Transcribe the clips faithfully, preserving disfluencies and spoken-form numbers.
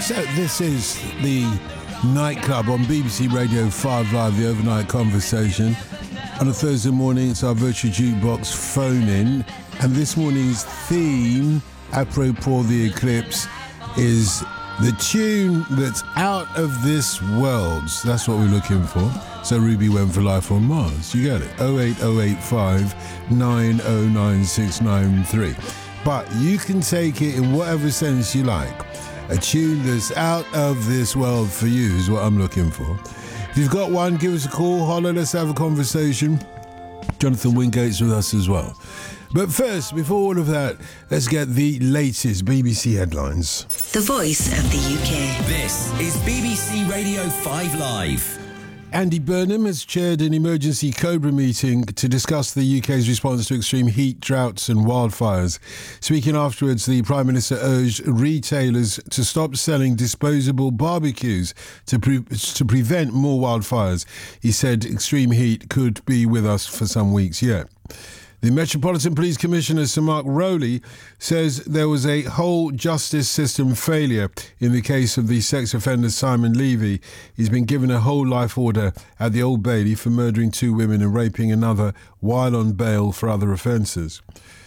So this is the nightclub on B B C Radio five Live, the overnight conversation. On a Thursday morning, it's our virtual jukebox phone-in. And this morning's theme, apropos the eclipse, is the tune that's out of this world. So that's what we're looking for. So Ruby went for Life on Mars. You get it. oh eight oh eight five nine oh nine six nine three. But you can take it in whatever sense you like. A tune that's out of this world for you is what I'm looking for. If you've got one, give us a call, holler, let's have a conversation. Jonathan Wingate's with us as well. But first, before all of that, let's get the latest B B C headlines. The voice of the U K. This is B B C Radio five Live. Andy Burnham has chaired an emergency COBRA meeting to discuss the U K's response to extreme heat, droughts and wildfires. Speaking afterwards, the Prime Minister urged retailers to stop selling disposable barbecues to, pre- to prevent more wildfires. He said extreme heat could be with us for some weeks yet. The Metropolitan Police Commissioner, Sir Mark Rowley, says there was a whole justice system failure in the case of the sex offender Simon Levy. He's been given a whole life order at the Old Bailey for murdering two women and raping another while on bail for other offences.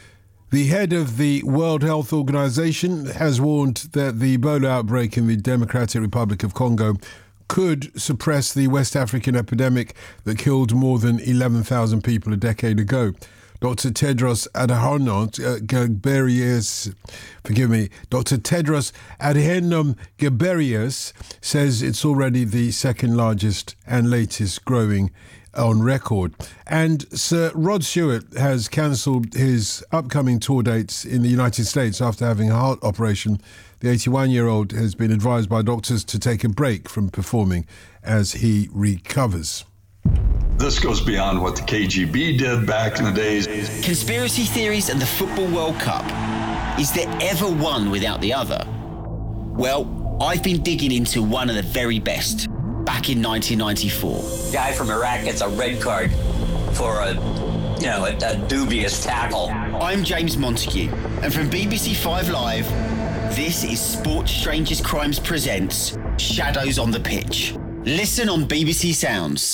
The head of the World Health Organization has warned that the Ebola outbreak in the Democratic Republic of Congo could suppress the West African epidemic that killed more than eleven thousand people a decade ago. Doctor Tedros Adhanom Ghebreyesus, forgive me, Doctor Tedros Adhanom Ghebreyesus says it's already the second largest and latest growing on record. And Sir Rod Stewart has cancelled his upcoming tour dates in the United States after having a heart operation. The eighty-one-year-old has been advised by doctors to take a break from performing as he recovers. This goes beyond what the K G B did back in the days. Conspiracy theories and the Football World Cup. Is there ever one without the other? Well, I've been digging into one of the very best back in nineteen ninety-four. Guy from Iraq gets a red card for a, you know, a, a dubious tackle. I'm James Montague, and from B B C Five Live, this is Sports Strangers Crimes presents Shadows on the Pitch. Listen on B B C Sounds.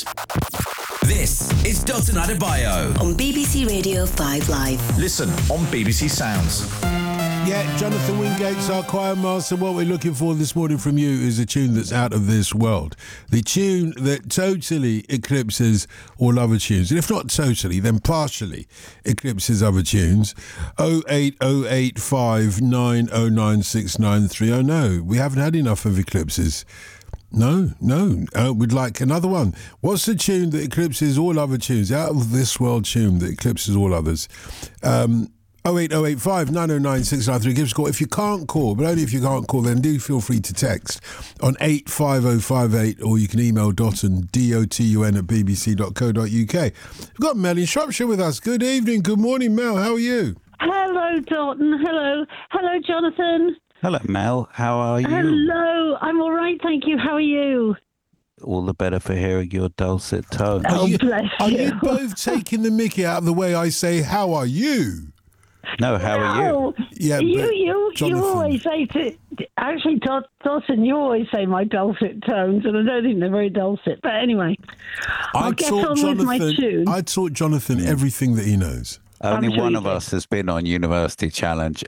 This is Dotun Adebayo On B B C Radio five Live. Listen on B B C Sounds. Yeah, Jonathan Wingate's our choir master. What we're looking for this morning from you is a tune that's out of this world. The tune that totally eclipses all other tunes. And if not totally, then partially eclipses other tunes. oh eight oh eight five nine oh nine six nine three. Oh no, we haven't had enough of eclipses. No, no, uh, we'd like another one. What's the tune that eclipses all other tunes? Out of this world tune that eclipses all others. Um, oh eight oh eight five nine oh nine six nine three. Give us a call. If you can't call, but only if you can't call, then do feel free to text on eight five oh five eight, or you can email Dotun, D O T U N at b b c dot co dot u k. We've got Mel in Shropshire with us. Good evening, good morning, Mel. How are you? Hello, Dalton. Hello. Hello, Jonathan. Hello, Mel. How are you? Hello. I'm all right, thank you. How are you? All the better for hearing your dulcet tones. Oh, are you, bless are you. you both taking the mickey out of the way I say, how are you? No, how are you? No, Yeah, you, but you, Jonathan- you always say to, actually, Dot- Dawson, you always say my dulcet tones, and I don't think they're very dulcet. But anyway, I'll I get taught on Jonathan, with my tune. I taught Jonathan everything that he knows. Only I'm sure one you of did. us has been on University Challenge,